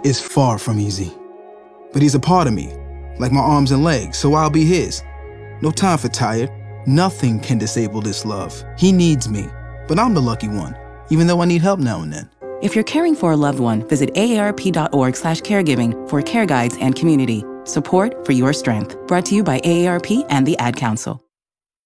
is far from easy. But he's a part of me, like my arms and legs, so I'll be his. No time for tired. Nothing can disable this love. He needs me, but I'm the lucky one, even though I need help now and then. If you're caring for a loved one, visit aarp.org/caregiving for care guides and community. Support for your strength. Brought to you by AARP and the Ad Council.